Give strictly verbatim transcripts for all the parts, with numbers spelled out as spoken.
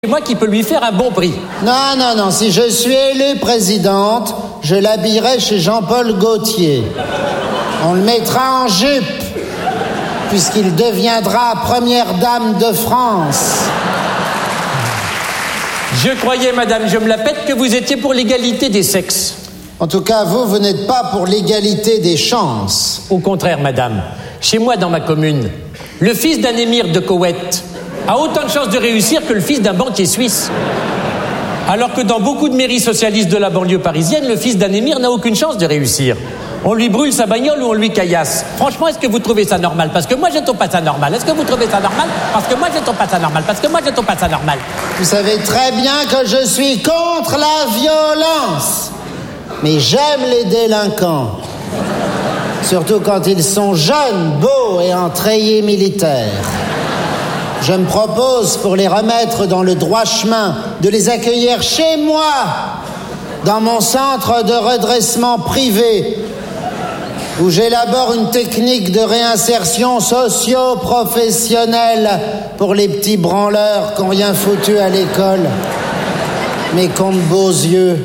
C'est moi qui peux lui faire un bon prix. Non, non, non, si je suis élue présidente, je l'habillerai chez Jean-Paul Gaultier. On le mettra en jupe, puisqu'il deviendra première dame de France. Je croyais, madame, je me la pète, que vous étiez pour l'égalité des sexes. En tout cas, vous, vous n'êtes pas pour l'égalité des chances. Au contraire, madame. Chez moi, dans ma commune, le fils d'un émir de Koweït a autant de chances de réussir que le fils d'un banquier suisse. Alors que dans beaucoup de mairies socialistes de la banlieue parisienne, le fils d'un émir n'a aucune chance de réussir. On lui brûle sa bagnole ou on lui caillasse. Franchement, est-ce que vous trouvez ça normal? Parce que moi, je ne trouve pas ça normal. Est-ce que vous trouvez ça normal? Parce que moi, je ne trouve pas ça normal. Parce que moi, je ne trouve pas ça normal. Vous savez très bien que je suis contre la violence. Mais j'aime les délinquants. Surtout quand ils sont jeunes, beaux et en treillis militaire. Je me propose, pour les remettre dans le droit chemin, de les accueillir chez moi, dans mon centre de redressement privé, où j'élabore une technique de réinsertion socio-professionnelle pour les petits branleurs qui n'ont rien foutu à l'école, mais qui ont de beaux yeux.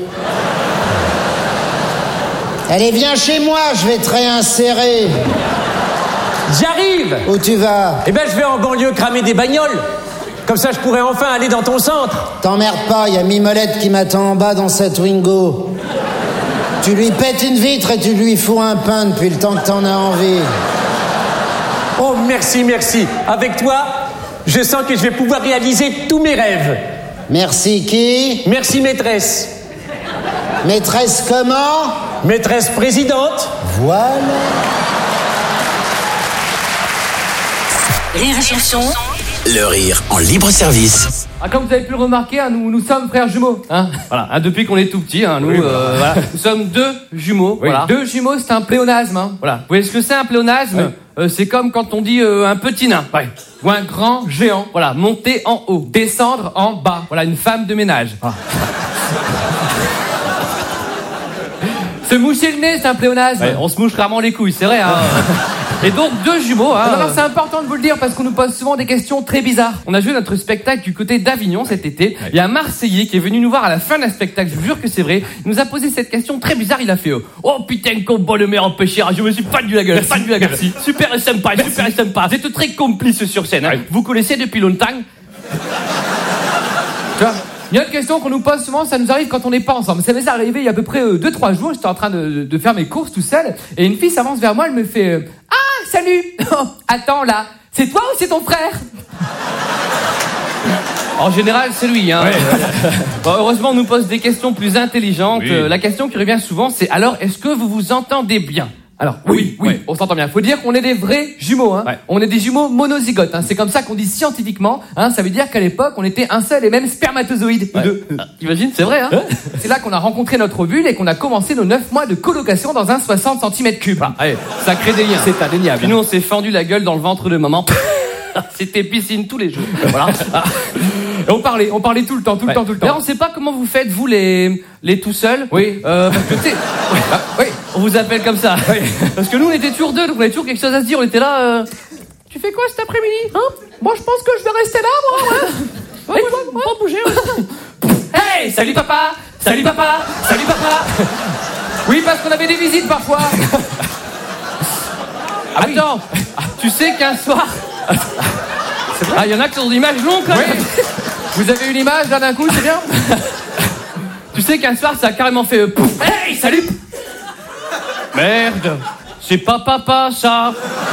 Allez, viens chez moi, je vais te réinsérer. J'arrive! Où tu vas? Eh ben, je vais en banlieue cramer des bagnoles. Comme ça, je pourrais enfin aller dans ton centre. T'emmerdes pas, y a Mimolette qui m'attend en bas dans sa Twingo. Tu lui pètes une vitre et tu lui fous un pain depuis le temps que t'en as envie. Oh, merci, merci. Avec toi, je sens que je vais pouvoir réaliser tous mes rêves. Merci qui? Merci, maîtresse. Maîtresse comment? Maîtresse présidente. Voilà. Rire et chanson. Le rire en libre service. Ah, comme vous avez pu le remarquer, hein, nous, nous sommes frères jumeaux. Hein, voilà, hein, depuis qu'on est tout petit, hein, nous, oui, euh, voilà. Nous sommes deux jumeaux. Oui. Voilà. Deux jumeaux, c'est un pléonasme. Hein. Voilà. Vous voyez ce que c'est un pléonasme? Oui. euh, C'est comme quand on dit euh, un petit nain, ouais. Ou un grand géant. Voilà, monter en haut, descendre en bas. Voilà, une femme de ménage. Ah. Se moucher le nez, c'est un pléonasme. Ouais, on se mouche rarement les couilles, c'est vrai. Hein. Et donc, deux jumeaux. Hein. Alors, c'est important de vous le dire parce qu'on nous pose souvent des questions très bizarres. On a joué notre spectacle du côté d'Avignon cet été. Il y a un Marseillais qui est venu nous voir à la fin de la spectacle, je vous jure que c'est vrai. Il nous a posé cette question très bizarre. Il a fait « Oh putain, qu'on bon le meilleur empêché. Je me suis fendu la gueule, fendu la gueule. Merci. Super et sympa, Merci. super et sympa. Vous êtes très complice sur scène. Hein. Ouais. Vous connaissez depuis longtemps. » Tu vois ? Il y a une question qu'on nous pose souvent, ça nous arrive quand on n'est pas ensemble. Ça m'est arrivé il y a à peu près deux trois jours, j'étais en train de, de faire mes courses tout seul, et une fille s'avance vers moi, elle me fait euh, « Ah, salut. Attends, là, c'est toi ou c'est ton frère ?» En général, c'est lui. Hein. Ouais. Bon, heureusement, on nous pose des questions plus intelligentes. Oui. Euh, la question qui revient souvent, c'est « Alors, est-ce que vous vous entendez bien ?» Alors, oui, oui, oui, on s'entend bien. Faut dire qu'on est des vrais jumeaux, hein. Ouais. On est des jumeaux monozygotes, hein. C'est comme ça qu'on dit scientifiquement, hein. Ça veut dire qu'à l'époque, on était un seul et même spermatozoïde. Ouais. Deux. Ah, t'imagines, c'est vrai, hein. C'est là qu'on a rencontré notre ovule et qu'on a commencé nos neuf mois de colocation dans un soixante centimètres cubes. Ah, allez, ça crée des liens. C'est indéniable. Puis nous, on s'est fendu la gueule dans le ventre de maman. C'était piscine tous les jours. Voilà. Ah. Et on parlait, on parlait tout le temps, tout le ouais. temps, tout le temps. Là, on sait pas comment vous faites, vous, les, les tout seuls. Oui. Euh, parce que, tu sais, oui. Ah, oui. On vous appelle comme ça. Oui. Parce que nous, on était toujours deux, donc on avait toujours quelque chose à se dire. On était là, euh... Tu fais quoi cet après-midi? Hein? Moi, je pense que je vais rester là, moi, ouais. Ouais, ouais, ouais, pas bouger, ouais. Hey, salut papa! Salut papa! Salut papa! Oui, parce qu'on avait des visites parfois. Ah, attends, oui. Tu sais qu'un soir... Ah, il y en a qui ont des images longues, quand même. Oui. Vous avez une image, là, d'un coup, c'est bien. Tu sais qu'un soir, ça a carrément fait... Euh, pouf. Hey, salut. Merde, c'est pas papa, ça.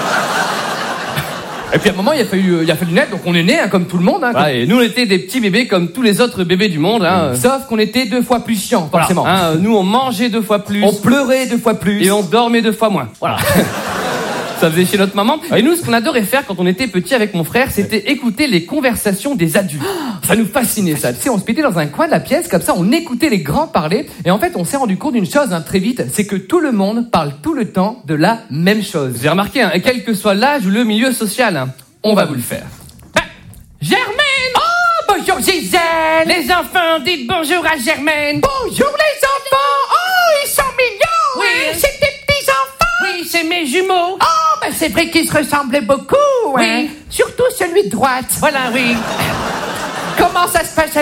Et puis, à un moment, il a fallu, il a fallu naître, donc on est nés, hein, comme tout le monde. Hein, ouais, comme... Et nous, on était des petits bébés comme tous les autres bébés du monde. Hein. Mmh. Sauf qu'on était deux fois plus chiants, forcément. Voilà. Hein, nous, on mangeait deux fois plus. On pleurait deux fois plus. Et on dormait deux fois moins. Voilà. Ça faisait chez notre maman. Et nous, ce qu'on adorait faire quand on était petits avec mon frère, c'était écouter les conversations des adultes. Ça nous fascinait, ça. Tu sais, on se mettait dans un coin de la pièce, comme ça, on écoutait les grands parler. Et en fait, on s'est rendu compte d'une chose, hein, très vite, c'est que tout le monde parle tout le temps de la même chose. Vous avez remarqué, hein, quel que soit l'âge ou le milieu social, hein, on va vous le faire. Ah, Germaine! Oh, bonjour Gisèle! Les enfants, dites bonjour à Germaine! Bonjour les enfants! Oh, ils sont mignons! Oui, hein, c'est des petits enfants! Oui, c'est mes jumeaux! Oh, ben c'est vrai qu'ils se ressemblaient beaucoup, hein. Oui. Surtout celui de droite. Voilà, oui. Comment ça se passe